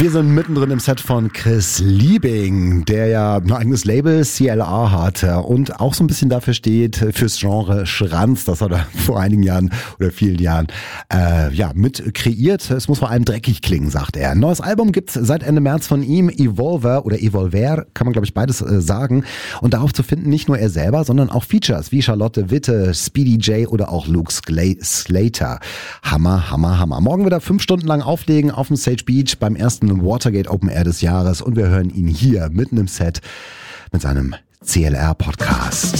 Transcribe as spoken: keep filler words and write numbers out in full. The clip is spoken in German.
Wir sind mittendrin im Set von Chris Liebing, der ja ein eigenes Label C L A hat und auch so ein bisschen dafür steht, fürs Genre Schranz. Das hat er vor einigen Jahren oder vielen Jahren äh, ja mit kreiert. Es muss vor allem dreckig klingen, sagt er. Ein neues Album gibt's seit Ende März von ihm, Evolver oder Evolver, kann man glaube ich beides äh, sagen. Und darauf zu finden nicht nur er selber, sondern auch Features wie Charlotte Witte, Speedy J oder auch Luke Slater. Hammer, Hammer, Hammer. Morgen wieder fünf Stunden lang auflegen auf dem Sage Beach beim ersten Watergate Open Air des Jahres und wir hören ihn hier mitten im Set mit seinem C L R Podcast.